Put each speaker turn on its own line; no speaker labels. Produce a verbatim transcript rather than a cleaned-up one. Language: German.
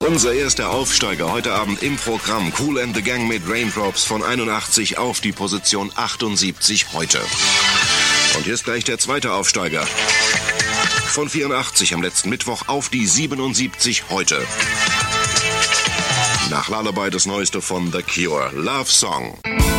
Unser erster Aufsteiger heute Abend im Programm. Kool and the Gang mit Raindrops von einundachtzig auf die Position achtundsiebzig heute. Und hier ist gleich der zweite Aufsteiger. Von vierundachtzig am letzten Mittwoch auf die siebenundsiebzig heute. Nach Lullaby das Neueste von The Cure, Love Song.